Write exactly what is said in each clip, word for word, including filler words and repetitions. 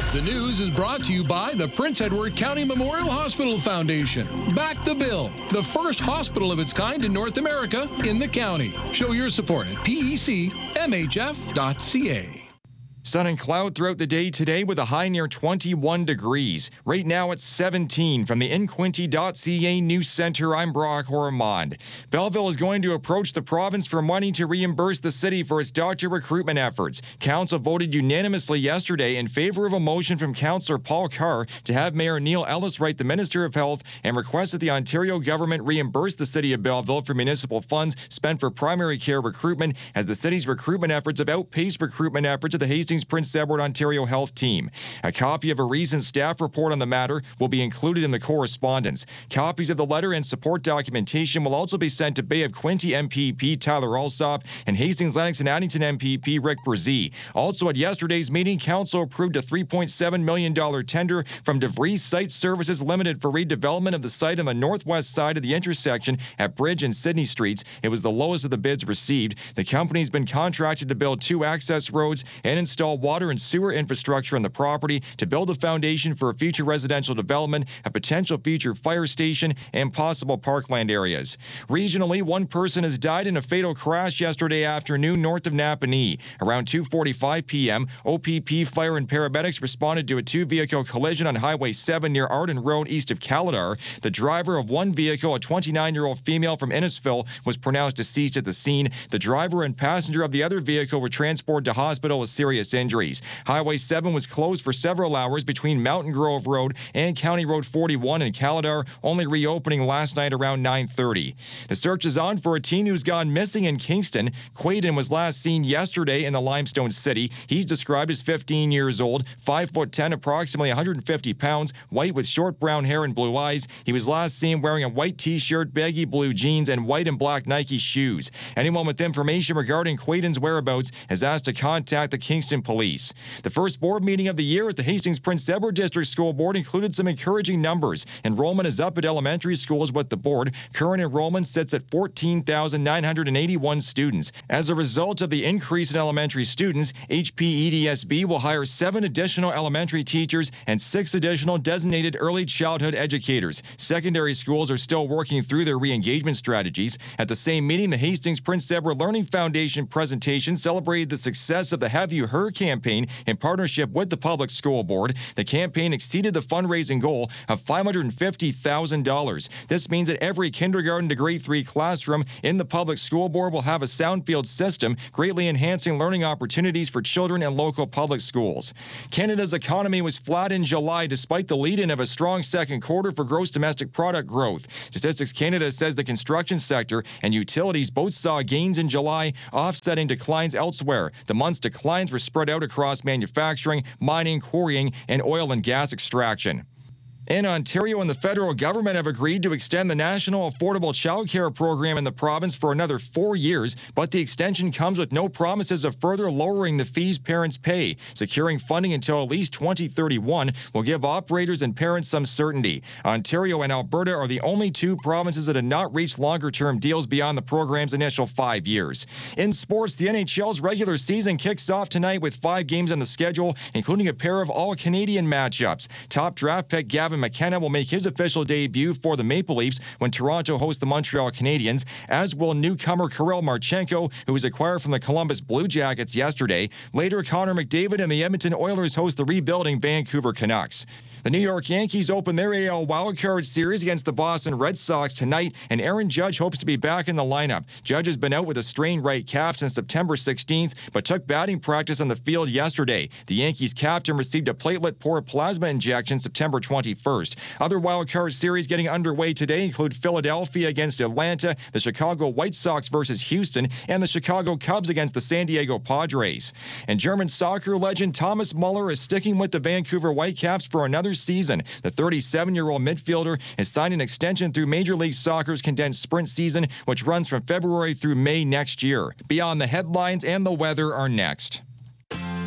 The news is brought to you by the Prince Edward County Memorial Hospital Foundation. Back the Bill, the first hospital of its kind in North America in the county. Show your support at P E C M H F dot C A. Sun and cloud throughout the day today with a high near twenty-one degrees. Right now it's seventeen. From the Inquinty dot C A News Center, I'm Brock Ormond. Belleville is going to approach the province for money to reimburse the city for its doctor recruitment efforts. Council voted unanimously yesterday in favor of a motion from Councillor Paul Carr to have Mayor Neil Ellis write the Minister of Health and request that the Ontario government reimburse the city of Belleville for municipal funds spent for primary care recruitment, as the city's recruitment efforts have outpaced recruitment efforts of the Hastings Prince Edward Ontario Health Team. A copy of a recent staff report on the matter will be included in the correspondence. Copies of the letter and support documentation will also be sent to Bay of Quinte M P P Tyler Alsop and Hastings, Lennox and Addington M P P Rick Brzee. Also at yesterday's meeting, Council approved a three point seven million dollars tender from DeVries Site Services Limited for redevelopment of the site on the northwest side of the intersection at Bridge and Sydney Streets. It was the lowest of the bids received. The company's been contracted to build two access roads and install water and sewer infrastructure on the property to build a foundation for a future residential development, a potential future fire station, and possible parkland areas. Regionally, one person has died in a fatal crash yesterday afternoon north of Napanee. Around two forty-five p.m., O P P fire and paramedics responded to a two-vehicle collision on Highway seven near Arden Road east of Calidar. The driver of one vehicle, a twenty-nine-year-old female from Innisfil, was pronounced deceased at the scene. The driver and passenger of the other vehicle were transported to hospital with serious injuries. Highway seven was closed for several hours between Mountain Grove Road and County Road forty-one in Calidar, only reopening last night around nine thirty. The search is on for a teen who's gone missing in Kingston. Quaden was last seen yesterday in the Limestone City. He's described as fifteen years old, five foot ten, approximately one hundred fifty pounds, white with short brown hair and blue eyes. He was last seen wearing a white t-shirt, baggy blue jeans, and white and black Nike shoes. Anyone with information regarding Quaden's whereabouts is asked to contact the Kingston Police. The first board meeting of the year at the Hastings Prince Edward District School Board included some encouraging numbers. Enrollment is up at elementary schools with the board. Current enrollment sits at fourteen thousand nine hundred eighty-one students. As a result of the increase in elementary students, H P E D S B will hire seven additional elementary teachers and six additional designated early childhood educators. Secondary schools are still working through their re-engagement strategies. At the same meeting, the Hastings Prince Edward Learning Foundation presentation celebrated the success of the Have You Heard campaign in partnership with the Public School Board. The campaign exceeded the fundraising goal of five hundred fifty thousand dollars. This means that every kindergarten to grade three classroom in the Public School Board will have a Soundfield system, greatly enhancing learning opportunities for children in local public schools. Canada's economy was flat in July despite the lead-in of a strong second quarter for gross domestic product growth. Statistics Canada says the construction sector and utilities both saw gains in July, offsetting declines elsewhere. The month's declines were spread out across manufacturing, mining, quarrying, and oil and gas extraction. In Ontario and the federal government have agreed to extend the National Affordable Childcare Program in the province for another four years, but the extension comes with no promises of further lowering the fees parents pay. Securing funding until at least twenty thirty-one will give operators and parents some certainty. Ontario and Alberta are the only two provinces that have not reached longer-term deals beyond the program's initial five years. In sports, the N H L's regular season kicks off tonight with five games on the schedule, including a pair of all-Canadian matchups. Top draft pick Gavin McKenna will make his official debut for the Maple Leafs when Toronto hosts the Montreal Canadiens, as will newcomer Kirill Marchenko, who was acquired from the Columbus Blue Jackets yesterday. Later, Connor McDavid and the Edmonton Oilers host the rebuilding Vancouver Canucks. The New York Yankees open their A L wildcard series against the Boston Red Sox tonight, and Aaron Judge hopes to be back in the lineup. Judge has been out with a strained right calf since September sixteenth, but took batting practice on the field yesterday. The Yankees captain received a platelet-poor plasma injection September twenty-first. Other wildcard series getting underway today include Philadelphia against Atlanta, the Chicago White Sox versus Houston, and the Chicago Cubs against the San Diego Padres. And German soccer legend Thomas Muller is sticking with the Vancouver Whitecaps for another season. The thirty-seven-year-old midfielder has signed an extension through Major League Soccer's condensed sprint season, which runs from February through May next year. Beyond the headlines and the weather are next.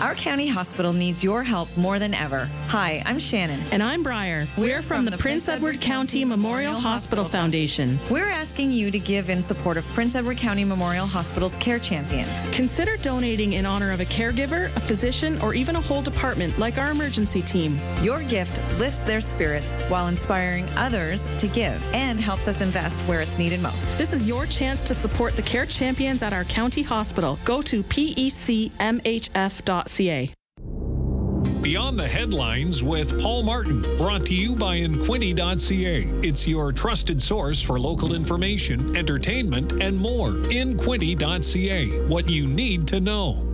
Our county hospital needs your help more than ever. Hi, I'm Shannon. And I'm Briar. We're, We're from, from the, the Prince Edward County Memorial Hospital Foundation. We're asking you to give in support of Prince Edward County Memorial Hospital's Care Champions. Consider donating in honor of a caregiver, a physician, or even a whole department like our emergency team. Your gift lifts their spirits while inspiring others to give and helps us invest where it's needed most. This is your chance to support the Care Champions at our county hospital. Go to P E C M H F dot C A. Beyond the Headlines with Paul Martin, brought to you by Inquinty dot C A. It's your trusted source for local information, entertainment, and more. Inquinty dot C A, what you need to know.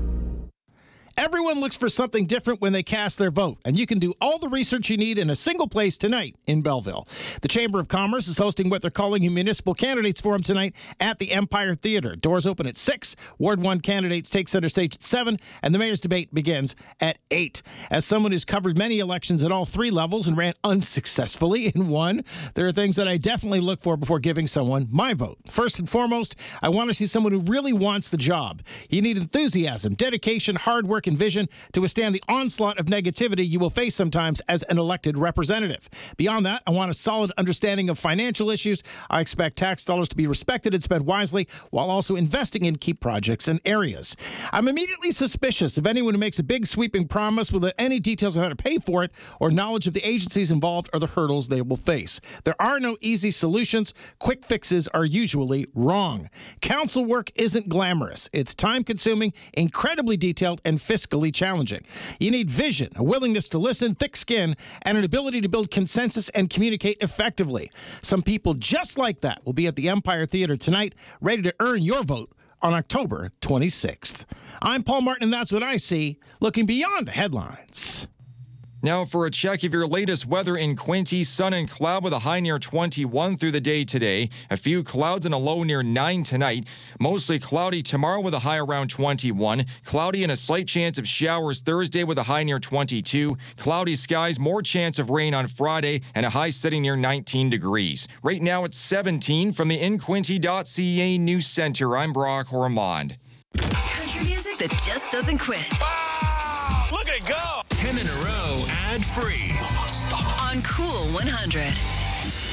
Everyone looks for something different when they cast their vote, and you can do all the research you need in a single place tonight in Belleville. The Chamber of Commerce is hosting what they're calling a Municipal Candidates Forum tonight at the Empire Theater. Doors open at six. Ward one candidates take center stage at seven, and the mayor's debate begins at eight. As someone who's covered many elections at all three levels and ran unsuccessfully in one, there are things that I definitely look for before giving someone my vote. First and foremost, I want to see someone who really wants the job. You need enthusiasm, dedication, hard work, and vision to withstand the onslaught of negativity you will face sometimes as an elected representative. Beyond that, I want a solid understanding of financial issues. I expect tax dollars to be respected and spent wisely while also investing in key projects and areas. I'm immediately suspicious of anyone who makes a big sweeping promise without any details on how to pay for it or knowledge of the agencies involved or the hurdles they will face. There are no easy solutions. Quick fixes are usually wrong. Council work isn't glamorous. It's time-consuming, incredibly detailed, and fiscally challenging. You need vision, a willingness to listen, thick skin, and an ability to build consensus and communicate effectively. Some people just like that will be at the Empire Theater tonight, ready to earn your vote on October twenty-sixth. I'm Paul Martin, and that's what I see, looking beyond the headlines. Now for a check of your latest weather in Quinte, sun and cloud with a high near twenty-one through the day today. A few clouds and a low near nine tonight. Mostly cloudy tomorrow with a high around twenty-one. Cloudy and a slight chance of showers Thursday with a high near twenty-two. Cloudy skies, more chance of rain on Friday, and a high sitting near nineteen degrees. Right now it's seventeen from the Inquinty dot C A News Center. I'm Brock Ormond. Country music that just doesn't quit. Wow! Look at it go! ten in a row, ad-free. On Cool one hundred.